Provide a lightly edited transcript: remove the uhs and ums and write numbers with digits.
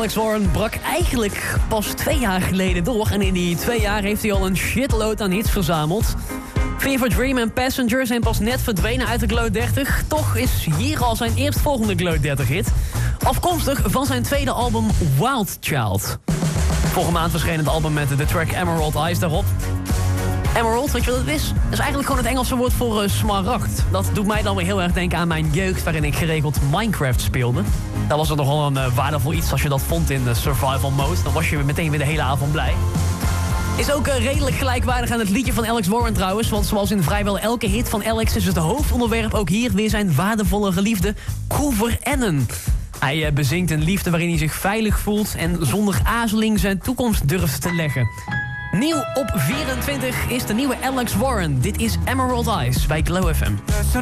Alex Warren brak eigenlijk pas 2 jaar geleden door. En in die 2 jaar heeft hij al een shitload aan hits verzameld. Fever Dream en Passenger zijn pas net verdwenen uit de Glow 30. Toch is hier al zijn eerstvolgende Glow 30 hit. Afkomstig van zijn tweede album Wild Child. Vorige maand verscheen het album met de track Emerald Eyes daarop. Emerald, weet je wat het is? Dat is eigenlijk gewoon het Engelse woord voor smaragd. Dat doet mij dan weer heel erg denken aan mijn jeugd, waarin ik geregeld Minecraft speelde. Dat was er nogal een waardevol iets als je dat vond in de survival mode. Dan was je meteen weer de hele avond blij. Is ook redelijk gelijkwaardig aan het liedje van Alex Warren trouwens. Want zoals in vrijwel elke hit van Alex is het hoofdonderwerp ook hier weer zijn waardevolle geliefde Coover Annan. Hij bezingt een liefde waarin hij zich veilig voelt en zonder aarzeling zijn toekomst durft te leggen. Nieuw op 24 is de nieuwe Alex Warren. Dit is Emerald Eyes bij Glow FM.